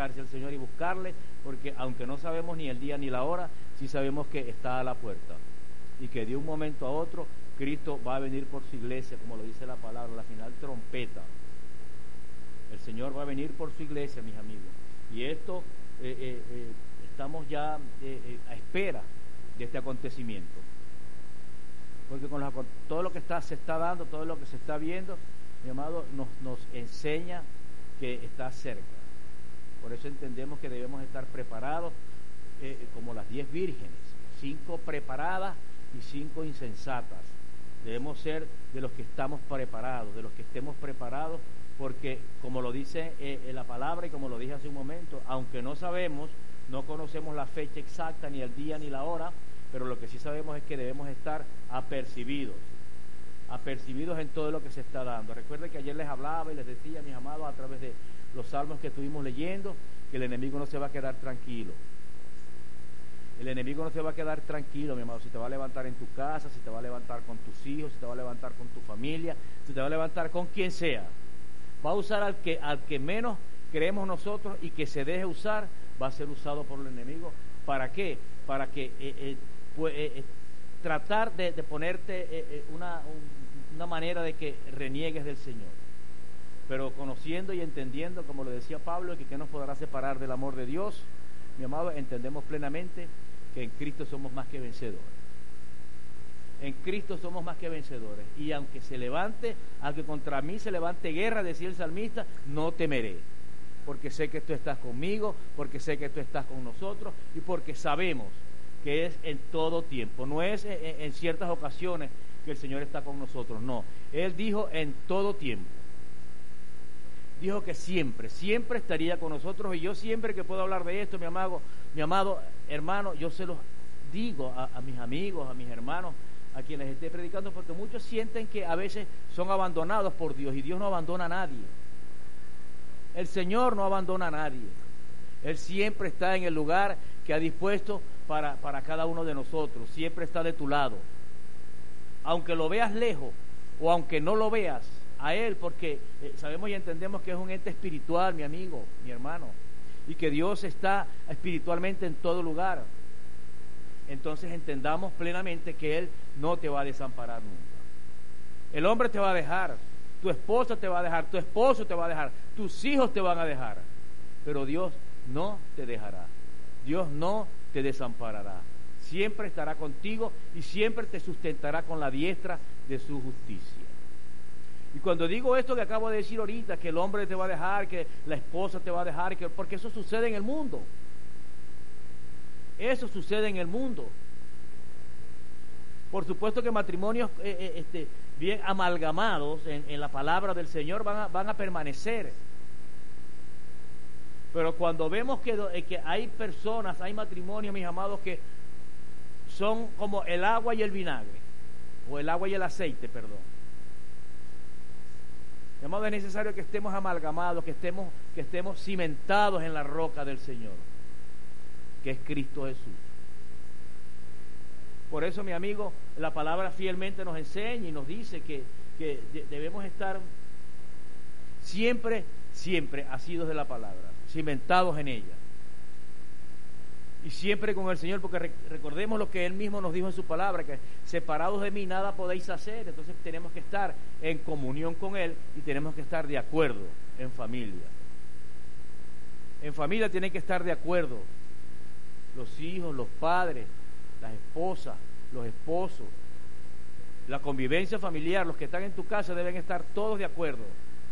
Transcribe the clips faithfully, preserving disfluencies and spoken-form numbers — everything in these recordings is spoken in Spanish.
acercarse al Señor y buscarle, porque aunque no sabemos ni el día ni la hora, sí sabemos que está a la puerta y que de un momento a otro Cristo va a venir por su iglesia, como lo dice la palabra, la final trompeta. El Señor va a venir por su iglesia, mis amigos, y esto eh, eh, eh, estamos ya eh, eh, a espera de este acontecimiento, porque con los, todo lo que está, se está dando, todo lo que se está viendo, mi amado, nos, nos enseña que está cerca. Por eso entendemos que debemos estar preparados eh, como las diez vírgenes, cinco preparadas y cinco insensatas. Debemos ser de los que estamos preparados, de los que estemos preparados, porque como lo dice eh, en la palabra y como lo dije hace un momento, aunque no sabemos, no conocemos la fecha exacta, ni el día ni la hora, pero lo que sí sabemos es que debemos estar apercibidos, apercibidos en todo lo que se está dando. Recuerden que ayer les hablaba y les decía, mis amados, a través de los salmos que estuvimos leyendo, que el enemigo no se va a quedar tranquilo. El enemigo no se va a quedar tranquilo, mi amado, si te va a levantar en tu casa, si te va a levantar con tus hijos, si te va a levantar con tu familia, si te va a levantar con quien sea. Va a usar al que, al que menos creemos nosotros y que se deje usar, va a ser usado por el enemigo. ¿Para qué? Para que eh, eh, pues, eh, tratar de, de ponerte eh, eh, una, un, una manera de que reniegues del Señor. Pero conociendo y entendiendo, como lo decía Pablo, que qué nos podrá separar del amor de Dios, mi amado, entendemos plenamente que en Cristo somos más que vencedores. En Cristo somos más que vencedores. Y aunque se levante, aunque contra mí se levante guerra, decía el salmista, no temeré. Porque sé que tú estás conmigo, porque sé que tú estás con nosotros y porque sabemos que es en todo tiempo. No es en, en ciertas ocasiones que el Señor está con nosotros, no. Él dijo en todo tiempo. Dijo que siempre, siempre estaría con nosotros, y yo siempre que puedo hablar de esto, mi amado, mi amado hermano, yo se los digo a, a mis amigos, a mis hermanos, a quienes esté predicando, porque muchos sienten que a veces son abandonados por Dios, y Dios no abandona a nadie. El Señor no abandona a nadie. Él siempre está en el lugar que ha dispuesto para, para cada uno de nosotros, siempre está de tu lado. Aunque lo veas lejos o aunque no lo veas a Él, porque eh, sabemos y entendemos que es un ente espiritual, mi amigo, mi hermano, y que Dios está espiritualmente en todo lugar. Entonces entendamos plenamente que Él no te va a desamparar nunca. El hombre te va a dejar, tu esposa te va a dejar, tu esposo te va a dejar, tus hijos te van a dejar, pero Dios no te dejará, Dios no te desamparará, siempre estará contigo y siempre te sustentará con la diestra de su justicia. Y cuando digo esto que acabo de decir ahorita, que el hombre te va a dejar, que la esposa te va a dejar, que, porque eso sucede en el mundo. Eso sucede en el mundo. Por supuesto que matrimonios eh, eh, este, bien amalgamados en, en la palabra del Señor van a, van a permanecer. Pero cuando vemos que, eh, que hay personas, hay matrimonios, mis amados, que son como el agua y el vinagre, o el agua y el aceite, perdón. De modo es necesario que estemos amalgamados, que estemos, que estemos cimentados en la roca del Señor, que es Cristo Jesús. Por eso, mi amigo, la palabra fielmente nos enseña y nos dice que, que de, debemos estar siempre, siempre asidos de la palabra, cimentados en ella. Y siempre con el Señor, porque rec- recordemos lo que Él mismo nos dijo en su palabra, que separados de mí nada podéis hacer. Entonces tenemos que estar en comunión con Él y tenemos que estar de acuerdo en familia. En familia tienen que estar de acuerdo los hijos, los padres, las esposas, los esposos, la convivencia familiar, los que están en tu casa deben estar todos de acuerdo.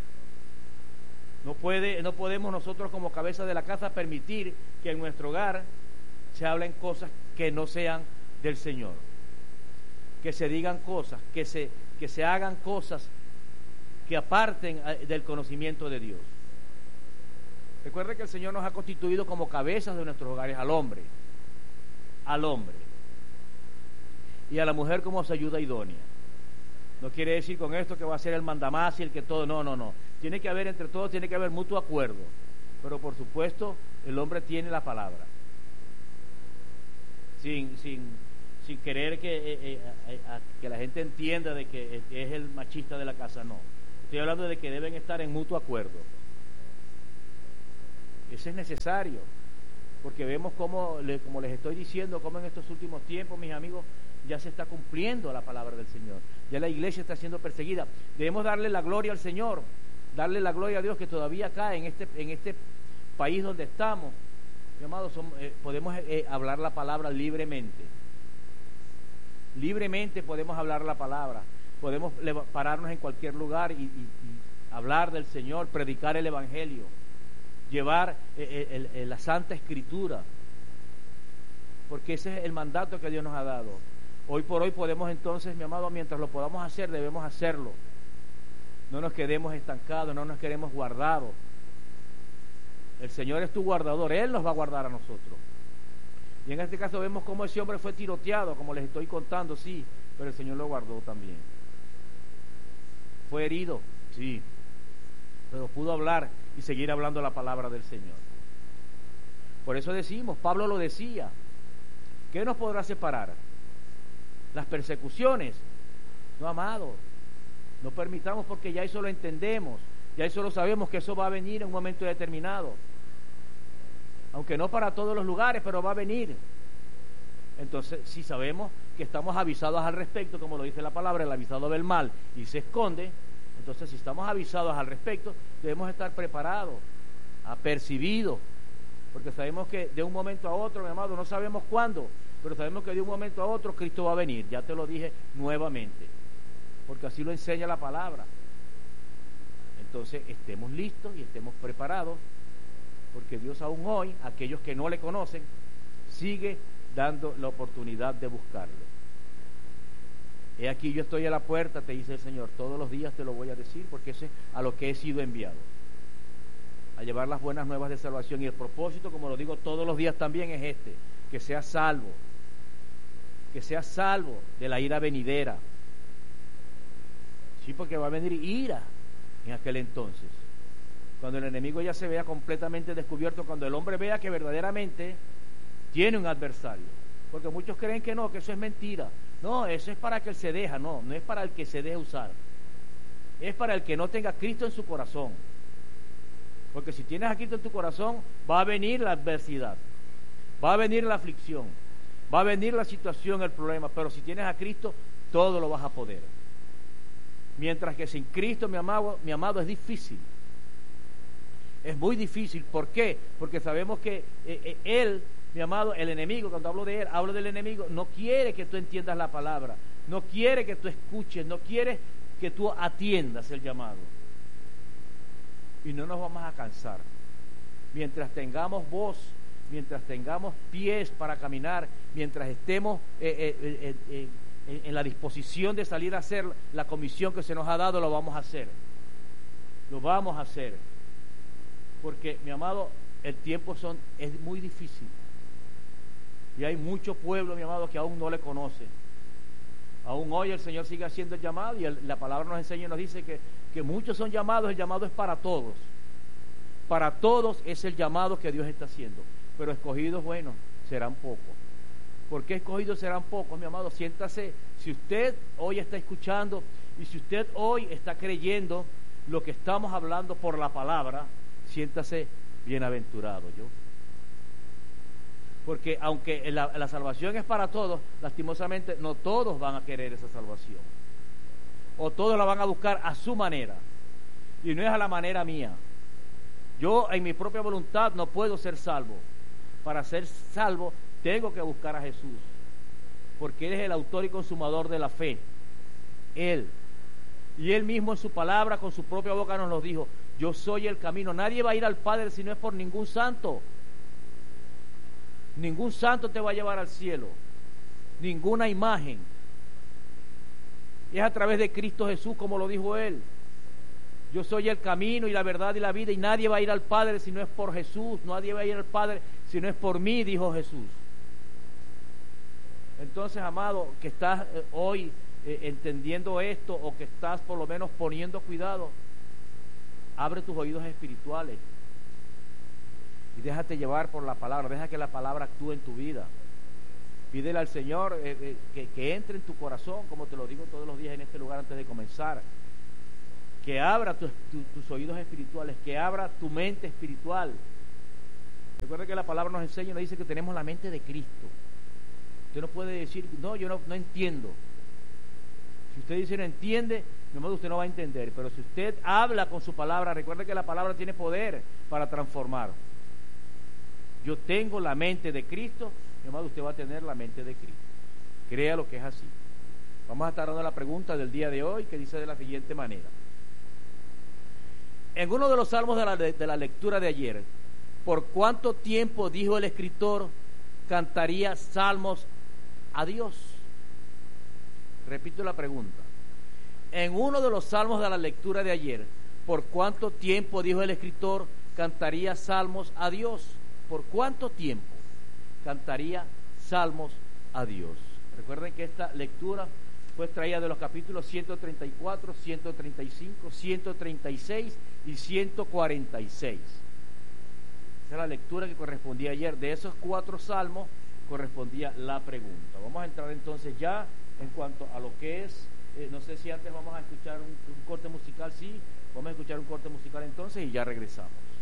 No puede, no podemos nosotros como cabeza de la casa permitir que en nuestro hogar se hablen cosas que no sean del Señor, que se digan cosas, que se, que se hagan cosas que aparten del conocimiento de Dios. Recuerde que el Señor nos ha constituido como cabezas de nuestros hogares al hombre, al hombre, y a la mujer como su ayuda idónea. No quiere decir con esto que va a ser el mandamás y el que todo, no, no, no. Tiene que haber entre todos, tiene que haber mutuo acuerdo, pero por supuesto el hombre tiene la palabra. Sin, sin, sin querer que, eh, eh, eh, a, que la gente entienda de que es el machista de la casa, no. Estoy hablando de que deben estar en mutuo acuerdo. Eso es necesario, porque vemos cómo, como les estoy diciendo, cómo en estos últimos tiempos, mis amigos, ya se está cumpliendo la palabra del Señor. Ya la iglesia está siendo perseguida. Debemos darle la gloria al Señor, darle la gloria a Dios que todavía acá, en este, en este país donde estamos, mi amado, somos, eh, podemos eh, hablar la palabra libremente. Libremente podemos hablar la palabra. Podemos pararnos en cualquier lugar y, y, y hablar del Señor, predicar el Evangelio, llevar eh, el, el, la Santa Escritura, porque ese es el mandato que Dios nos ha dado. Hoy por hoy podemos entonces, mi amado, mientras lo podamos hacer, debemos hacerlo. No nos quedemos estancados, no nos quedemos guardados. El Señor es tu guardador, Él nos va a guardar a nosotros. Y en este caso vemos cómo ese hombre fue tiroteado, como les estoy contando, sí, pero el Señor lo guardó también. Fue herido, sí, pero pudo hablar y seguir hablando la palabra del Señor. Por eso decimos, Pablo lo decía, ¿qué nos podrá separar? Las persecuciones. No, amado, no permitamos, porque ya eso lo entendemos, ya eso lo sabemos, que eso va a venir en un momento determinado, aunque no para todos los lugares, pero va a venir. Entonces, si sabemos que estamos avisados al respecto, como lo dice la palabra, el avisado ve el mal y se esconde, entonces si estamos avisados al respecto, debemos estar preparados, apercibidos, porque sabemos que de un momento a otro, mi amado, no sabemos cuándo, pero sabemos que de un momento a otro Cristo va a venir. Ya te lo dije nuevamente, porque así lo enseña la palabra. Entonces estemos listos y estemos preparados, porque Dios aún hoy, a aquellos que no le conocen, sigue dando la oportunidad de buscarlo. He aquí, yo estoy a la puerta, te dice el Señor, todos los días te lo voy a decir, porque ese es a lo que he sido enviado, a llevar las buenas nuevas de salvación. Y el propósito, como lo digo todos los días también, es este: que seas salvo, que seas salvo de la ira venidera. Sí, porque va a venir ira en aquel entonces, cuando el enemigo ya se vea completamente descubierto, cuando el hombre vea que verdaderamente tiene un adversario, porque muchos creen que no, que eso es mentira. No, eso es para el que se deja, no, no es para el que se deje usar, es para el que no tenga a Cristo en su corazón, porque si tienes a Cristo en tu corazón, va a venir la adversidad, va a venir la aflicción, va a venir la situación, el problema, pero si tienes a Cristo, todo lo vas a poder. Mientras que sin Cristo, mi amado, mi amado, es difícil. Es muy difícil. ¿Por qué? Porque sabemos que eh, eh, Él, mi amado, el enemigo, cuando hablo de Él, hablo del enemigo, no quiere que tú entiendas la palabra, no quiere que tú escuches, no quiere que tú atiendas el llamado. Y no nos vamos a cansar. Mientras tengamos voz, mientras tengamos pies para caminar, mientras estemos eh, eh, eh, eh, en, en la disposición de salir a hacer la comisión que se nos ha dado, lo vamos a hacer. Lo vamos a hacer. Porque, mi amado, el tiempo son, es muy difícil. Y hay mucho pueblo, mi amado, que aún no le conoce. Aún hoy el Señor sigue haciendo el llamado, y el, la palabra nos enseña y nos dice que, que muchos son llamados. El llamado es para todos. Para todos es el llamado que Dios está haciendo. Pero escogidos, bueno, serán pocos. ¿Por qué escogidos serán pocos, mi amado? Siéntase, si usted hoy está escuchando y si usted hoy está creyendo lo que estamos hablando por la palabra, siéntase bienaventurado, yo. Porque aunque la, la salvación es para todos, lastimosamente no todos van a querer esa salvación, o todos la van a buscar a su manera, y no es a la manera mía. Yo en mi propia voluntad no puedo ser salvo. Para ser salvo tengo que buscar a Jesús, porque Él es el autor y consumador de la fe. Él, y Él mismo en su palabra, con su propia boca nos lo dijo: yo soy el camino. Nadie va a ir al Padre si no es por ningún santo. Ningún santo te va a llevar al cielo, ninguna imagen. Y es a través de Cristo Jesús, como lo dijo Él. Yo soy el camino y la verdad y la vida, y nadie va a ir al Padre si no es por Jesús. Nadie va a ir al Padre si no es por mí, dijo Jesús. Entonces, amado, que estás eh, hoy eh, entendiendo esto, o que estás por lo menos poniendo cuidado, abre tus oídos espirituales y déjate llevar por la palabra. Deja que la palabra actúe en tu vida. Pídele al Señor eh, eh, que, que entre en tu corazón, como te lo digo todos los días en este lugar antes de comenzar. Que abra tu, tu, tus oídos espirituales, que abra tu mente espiritual, Recuerda que la palabra nos enseña y nos dice que tenemos la mente de Cristo. Usted no puede decir, no, yo no, no entiendo. Si usted dice no entiende, mi amado, usted no va a entender. Pero si usted habla con su palabra, recuerde que la palabra tiene poder para transformar. Yo tengo la mente de Cristo, mi amado, usted va a tener la mente de Cristo. Crea lo que es así. Vamos a estar dando la pregunta del día de hoy, que dice de la siguiente manera. En uno de los salmos de la, de la lectura de ayer, ¿por cuánto tiempo, dijo el escritor, cantaría salmos a Dios? Repito la pregunta. En uno de los salmos de la lectura de ayer, ¿por cuánto tiempo, dijo el escritor, cantaría salmos a Dios? ¿Por cuánto tiempo cantaría salmos a Dios? Recuerden que esta lectura fue extraída de los capítulos ciento treinta y cuatro, ciento treinta y cinco, ciento treinta y seis y ciento cuarenta y seis. Esa es la lectura que correspondía ayer. De esos cuatro salmos correspondía la pregunta. Vamos a entrar entonces ya en cuanto a lo que es, eh, no sé si antes vamos a escuchar un, un corte musical, sí, vamos a escuchar un corte musical entonces y ya regresamos.